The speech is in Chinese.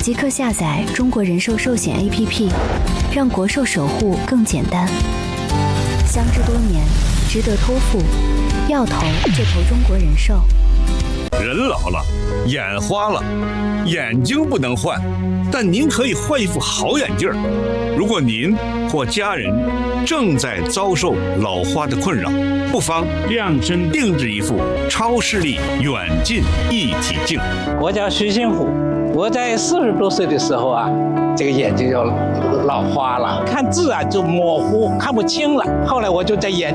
即刻下载中国人寿寿险 APP， 让国寿守护更简单。相知多年，值得托付，要投就投中国人寿。 人老了，眼花了，眼睛不能换，但您可以换一副好眼镜。如果您或家人正在遭受老花的困扰，不妨量身定制一副超视力远近一体镜。 我叫徐新虎，我在40多岁的时候啊，这个眼睛就老花了，看字啊就模糊，看不清了。后来我就在眼